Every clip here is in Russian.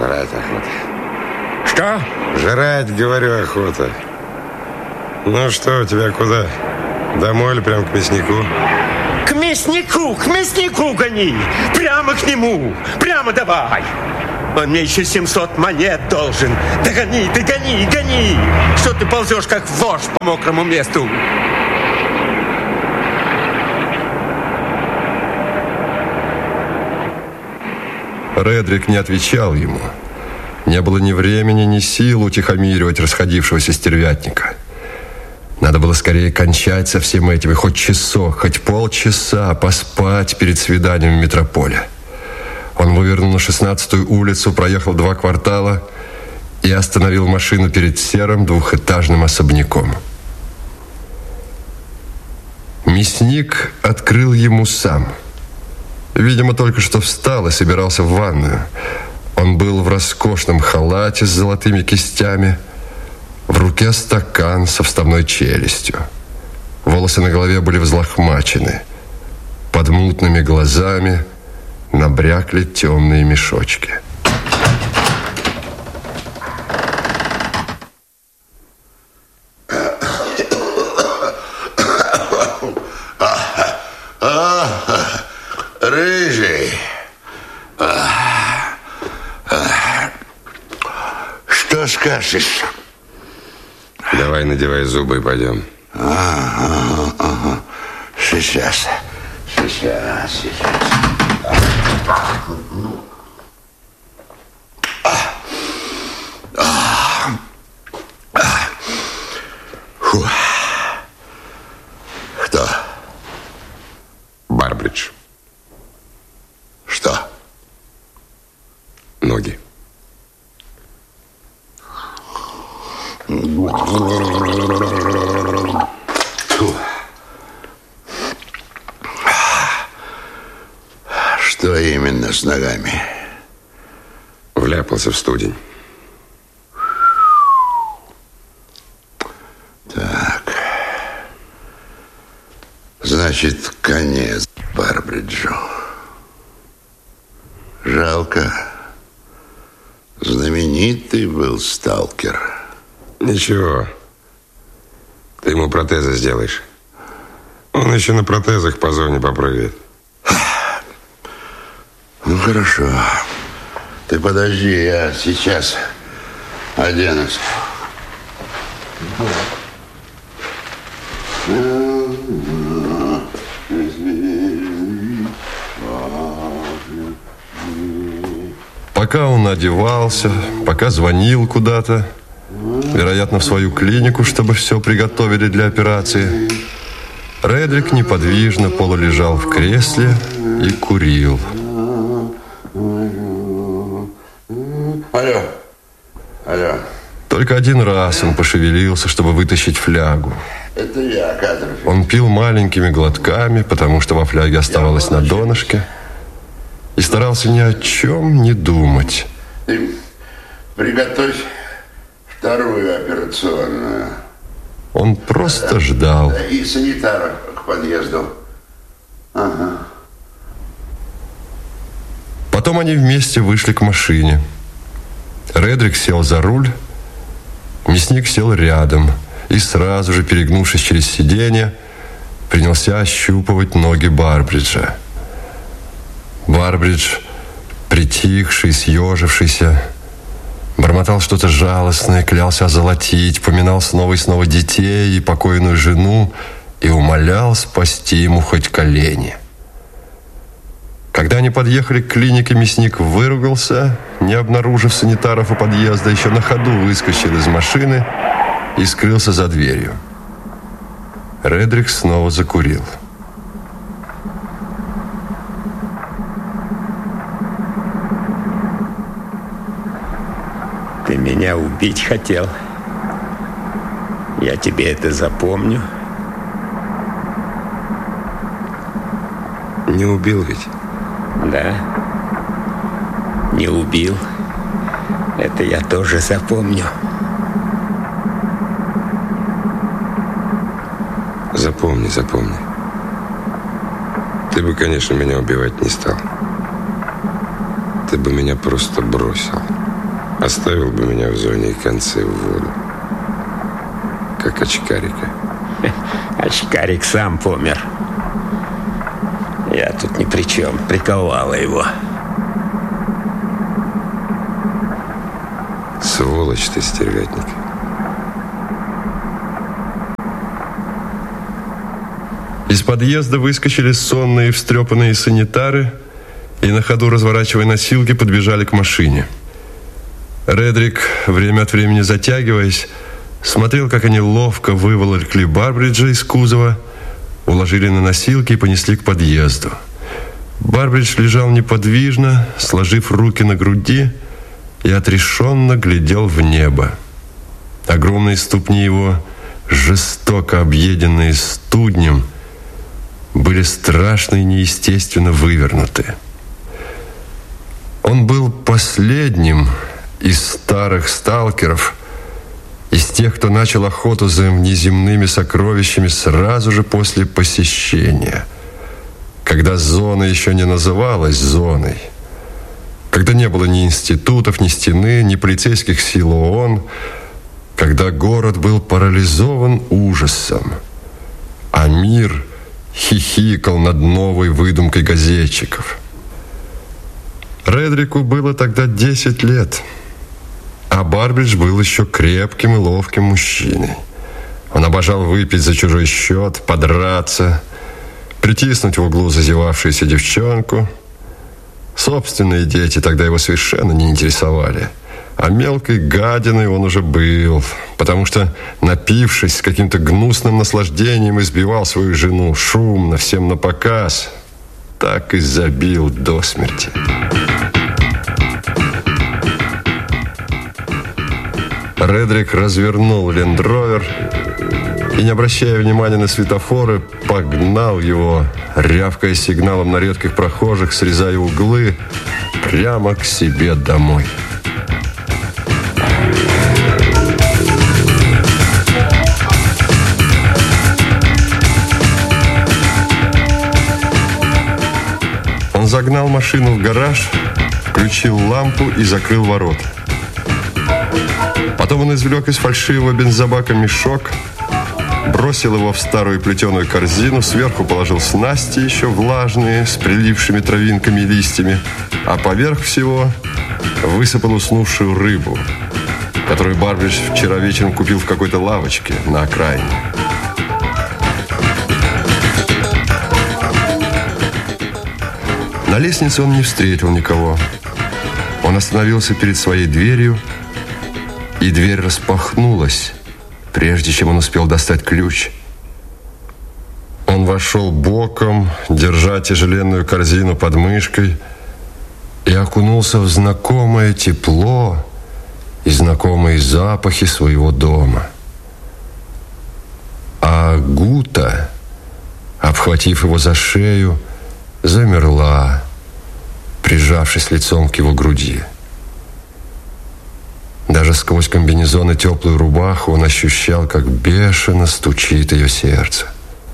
Жрать охота. Что? Жрать, говорю, охота. Ну что, у тебя куда? Домой или прям к мяснику? К мяснику гони! Прямо к нему! Прямо давай! Он мне еще 700 монет должен. Да гони, ты гони! Что ты ползешь, как вождь по мокрому месту? Редрик не отвечал ему. Не было ни времени, ни сил утихомиривать расходившегося стервятника. Надо было скорее кончать со всем этим, и хоть часок, хоть полчаса поспать перед свиданием в метрополе. Он вывернул на 16-ю улицу, проехал 2 квартала и остановил машину перед серым двухэтажным особняком. Мясник открыл ему сам. Видимо, только что встал и собирался в ванную. Он был в роскошном халате с золотыми кистями, в руке стакан со вставной челюстью. Волосы на голове были взлохмачены. Под мутными глазами набрякли темные мешочки. Рыжий. Что скажешь? Давай надевай зубы и пойдем. Ага. Сейчас. Фу. Кто? Барбридж. Что? Ноги. Что именно с ногами? Вляпался в студень. Так. Значит, конец Барбриджу. Жалко. Знаменитый был сталкер. Ничего. Ты ему протезы сделаешь. Он еще на протезах по зоне попрыгает. Ну, хорошо. Ты подожди, я сейчас оденусь. Пока он одевался, пока звонил куда-то, вероятно, в свою клинику, чтобы все приготовили для операции, Редрик неподвижно полулежал в кресле и курил. Алло. Только один раз он пошевелился, чтобы вытащить флягу. Это я, Кадров. Он пил маленькими глотками, потому что во фляге оставалось на донышке, и старался ни о чем не думать. Ты приготовь вторую операционную. Он просто ждал. И санитара к подъезду. Ага. Потом они вместе вышли к машине. Редрик сел за руль, мясник сел рядом и сразу же, перегнувшись через сиденье, принялся ощупывать ноги Барбриджа. Барбридж, притихший, съежившийся, бормотал что-то жалостное, клялся озолотить, поминал снова и снова детей и покойную жену и умолял спасти ему хоть колени. Когда они подъехали к клинике, мясник выругался, не обнаружив санитаров у подъезда, еще на ходу выскочил из машины и скрылся за дверью. Редрик снова закурил. Ты меня убить хотел. Я тебе это запомню. Не убил ведь? Да. Не убил. Это я тоже запомню. Запомни. Ты бы, конечно, меня убивать не стал. Ты бы меня просто бросил. Оставил бы меня в зоне и концы в воду. Как очкарика. Очкарик сам помер. Я тут ни при чем. Приковала его. Сволочь ты, стервятник. Из подъезда выскочили сонные встрепанные санитары и на ходу, разворачивая носилки, подбежали к машине. Редрик, время от времени затягиваясь, смотрел, как они ловко выволокли Барбриджа из кузова, уложили на носилки и понесли к подъезду. Барбридж лежал неподвижно, сложив руки на груди, и отрешенно глядел в небо. Огромные ступни его, жестоко объеденные студнем, были страшно и неестественно вывернуты. Он был последним из старых сталкеров, из тех, кто начал охоту за внеземными сокровищами сразу же после посещения, когда зона еще не называлась зоной, когда не было ни институтов, ни стены, ни полицейских сил ООН, когда город был парализован ужасом, а мир хихикал над новой выдумкой газетчиков. Редрику было тогда 10 лет, а Барбридж был еще крепким и ловким мужчиной. Он обожал выпить за чужой счет, подраться, притиснуть в углу зазевавшуюся девчонку. Собственные дети тогда его совершенно не интересовали. А мелкой гадиной он уже был, потому что, напившись, с каким-то гнусным наслаждением избивал свою жену шумно, всем напоказ. Так и забил до смерти. Редрик развернул лендровер и, не обращая внимания на светофоры, погнал его, рявкая сигналом на редких прохожих, срезая углы, прямо к себе домой. Он загнал машину в гараж, включил лампу и закрыл ворота. Потом он извлек из фальшивого бензобака мешок, бросил его в старую плетеную корзину, сверху положил снасти, еще влажные, с прилившими травинками и листьями, а поверх всего высыпал уснувшую рыбу, которую Барбридж вчера вечером купил в какой-то лавочке на окраине. На лестнице он не встретил никого. Он остановился перед своей дверью, и дверь распахнулась, прежде чем он успел достать ключ. Он вошел боком, держа тяжеленную корзину под мышкой, и окунулся в знакомое тепло и знакомые запахи своего дома. А Гута, обхватив его за шею, замерла, прижавшись лицом к его груди. Даже сквозь комбинезон и теплую рубаху он ощущал, как бешено стучит ее сердце.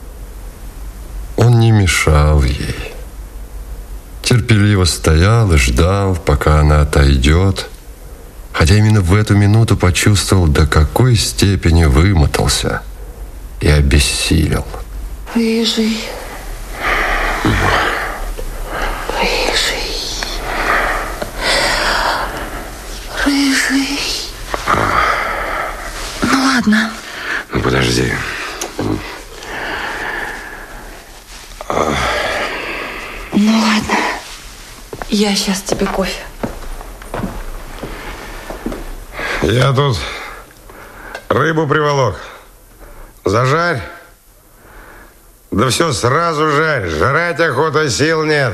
Он не мешал ей. Терпеливо стоял и ждал, пока она отойдет, хотя именно в эту минуту почувствовал, до какой степени вымотался и обессилел. Рыжий. Рыжий. Ну ладно. Ну подожди. Ну ладно. Я сейчас тебе кофе. Я тут рыбу приволок. Зажарь. Да все сразу жарь. Жрать охота, сил нет.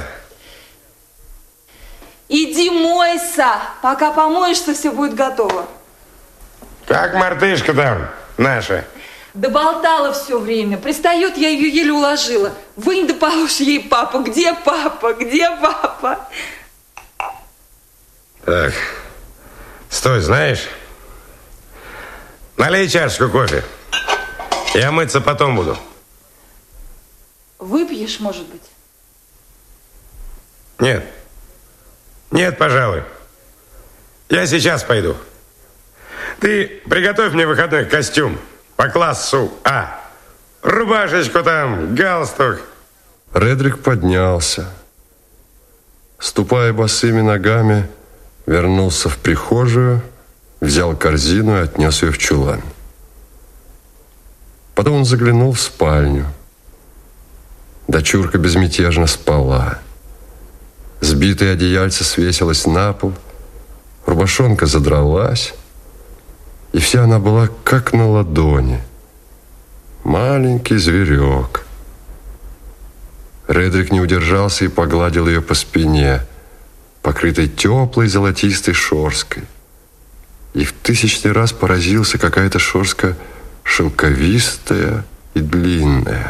Иди мойся, пока помоешься, все будет готово. Как мартышка там наша? Да болтала все время. Пристает, я ее еле уложила. Вынь да положь ей папу. Где папа? Где папа? Так, стой, знаешь? Налей чашечку кофе. Я мыться потом буду. Выпьешь, может быть? Нет. Нет, пожалуй. Я сейчас пойду. Ты приготовь мне выходной костюм по классу А. Рубашечку там, галстук. Редрик поднялся. Ступая босыми ногами, вернулся в прихожую, взял корзину и отнес ее в чулан. Потом он заглянул в спальню. Дочурка безмятежно спала. Сбитое одеяльце свесилось на пол, рубашонка задралась, и вся она была как на ладони. Маленький зверек. Редрик не удержался и погладил ее по спине, покрытой теплой золотистой шерсткой. И в 1000-й раз поразился, какая эта шерстка шелковистая и длинная.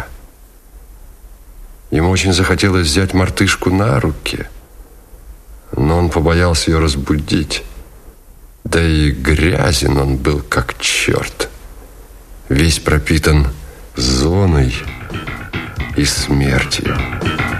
Ему очень захотелось взять мартышку на руки, но он побоялся ее разбудить. Да и грязен он был как черт, весь пропитан зоной и смертью.